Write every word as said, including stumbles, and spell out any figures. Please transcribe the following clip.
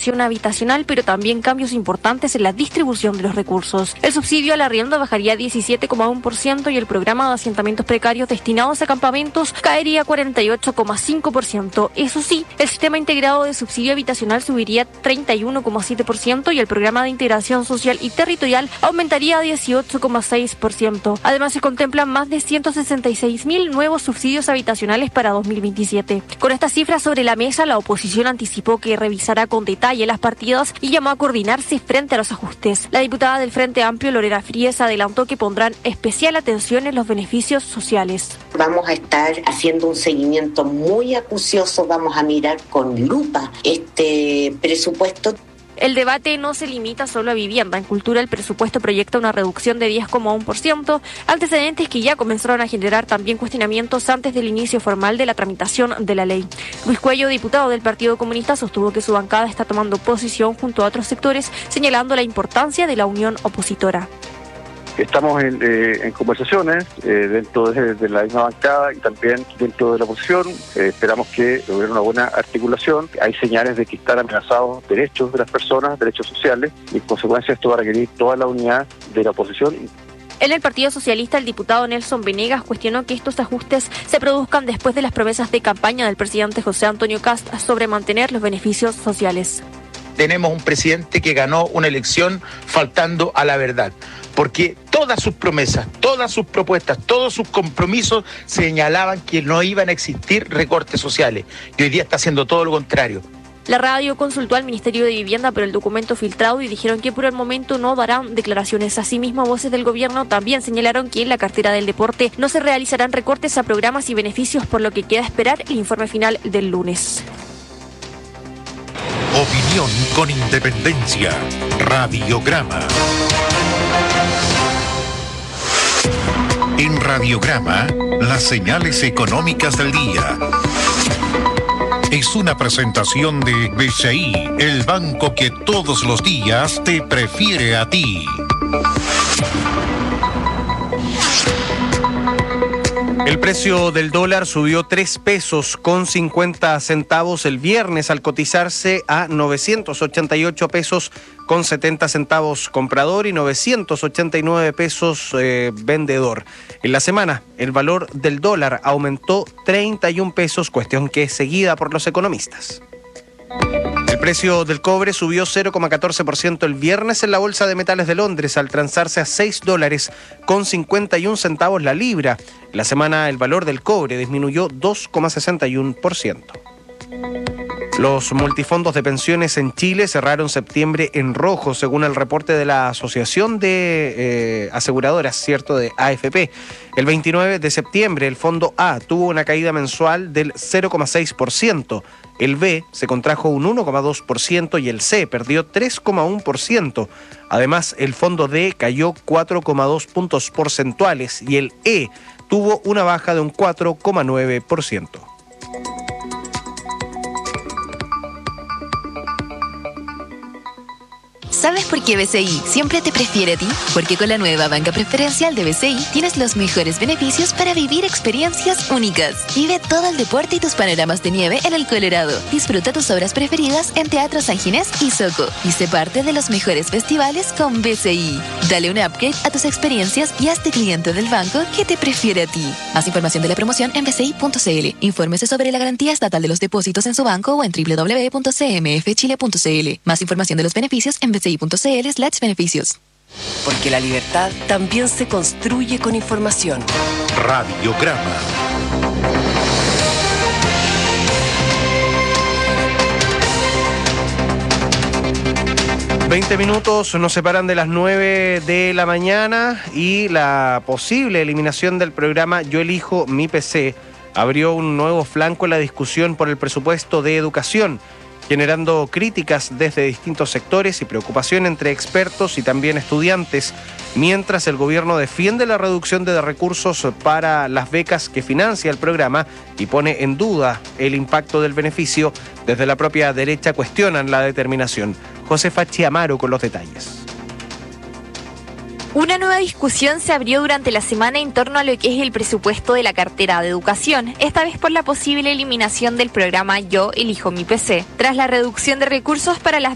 rehabilitación habitacional, pero también cambios importantes en la distribución de los recursos. El subsidio al arriendo bajaría diecisiete coma uno por ciento y el programa de asentamientos precarios destinados a campamentos caería cuarenta y ocho coma cinco por ciento. Eso sí, el sistema integrado de subsidio habitacional subiría treinta y uno coma siete por ciento y el programa de integración social y territorial aumentaría dieciocho coma seis por ciento. Además, se contemplan más de ciento sesenta y seis mil nuevos subsidios habitacionales para dos mil veintisiete. Con estas cifras sobre la mesa, la oposición anticipó que revisará con detalle las partidas y llamó a coordinarse frente a los ajustes. La diputada del Frente Amplio, Lorena Fríes, adelantó que pondrán especial atención en los beneficios sociales. Vamos a estar haciendo un seguimiento muy acucioso, vamos a mirar con lupa este presupuesto. El debate no se limita solo a vivienda. En cultura, el presupuesto proyecta una reducción de diez coma uno por ciento, antecedentes que ya comenzaron a generar también cuestionamientos antes del inicio formal de la tramitación de la ley. Luis Cuello, diputado del Partido Comunista, sostuvo que su bancada está tomando posición junto a otros sectores, señalando la importancia de la unión opositora. Estamos en, eh, en conversaciones eh, dentro de, de la misma bancada y también dentro de la oposición. Eh, esperamos que hubiera una buena articulación. Hay señales de que están amenazados derechos de las personas, derechos sociales, y en consecuencia esto va a requerir toda la unidad de la oposición. En el Partido Socialista, el diputado Nelson Venegas cuestionó que estos ajustes se produzcan después de las promesas de campaña del presidente José Antonio Kast sobre mantener los beneficios sociales. Tenemos un presidente que ganó una elección faltando a la verdad, porque todas sus promesas, todas sus propuestas, todos sus compromisos señalaban que no iban a existir recortes sociales, y hoy día está haciendo todo lo contrario. La radio consultó al Ministerio de Vivienda por el documento filtrado y dijeron que por el momento no darán declaraciones. Asimismo, voces del gobierno también señalaron que en la cartera del deporte no se realizarán recortes a programas y beneficios, por lo que queda esperar el informe final del lunes. Opinión con independencia. Radiograma. En Radiograma, las señales económicas del día. Es una presentación de B C I, el banco que todos los días te prefiere a ti. El precio del dólar subió tres pesos con cincuenta centavos el viernes al cotizarse a novecientos ochenta y ocho pesos con setenta centavos comprador y novecientos ochenta y nueve pesos eh, vendedor. En la semana, el valor del dólar aumentó treinta y un pesos, cuestión que es seguida por los economistas. El precio del cobre subió cero coma catorce por ciento el viernes en la Bolsa de Metales de Londres al transarse a seis dólares con cincuenta y un centavos la libra. En la semana el valor del cobre disminuyó dos coma sesenta y uno por ciento. Los multifondos de pensiones en Chile cerraron septiembre en rojo, según el reporte de la Asociación de eh, Aseguradoras, ¿cierto?, de A F P. El veintinueve de septiembre el fondo A tuvo una caída mensual del cero coma seis por ciento. El B se contrajo un uno coma dos por ciento y el C perdió tres coma uno por ciento. Además, el fondo D cayó cuatro coma dos puntos porcentuales y el E tuvo una baja de un cuatro coma nueve por ciento. ¿Sabes por qué B C I siempre te prefiere a ti? Porque con la nueva banca preferencial de B C I tienes los mejores beneficios para vivir experiencias únicas. Vive todo el deporte y tus panoramas de nieve en el Colorado. Disfruta tus obras preferidas en Teatro San Ginés y Soco. Y sé parte de los mejores festivales con B C I. Dale un upgrade a tus experiencias y hazte cliente del banco que te prefiere a ti. Más información de la promoción en b c i punto c l. Infórmese sobre la garantía estatal de los depósitos en su banco o en w w w punto c m f chile punto c l. Más información de los beneficios en b c i punto c l slash beneficios. Porque la libertad también se construye con información. Radiograma. veinte minutos nos separan de las nueve de la mañana y la posible eliminación del programa Yo Elijo Mi P C abrió un nuevo flanco en la discusión por el presupuesto de educación, generando críticas desde distintos sectores y preocupación entre expertos y también estudiantes, mientras el gobierno defiende la reducción de recursos para las becas que financia el programa y pone en duda el impacto del beneficio. Desde la propia derecha cuestionan la determinación. Josefa Chiamaro con los detalles. Una nueva discusión se abrió durante la semana en torno a lo que es el presupuesto de la cartera de educación, esta vez por la posible eliminación del programa Yo Elijo Mi P C, tras la reducción de recursos para las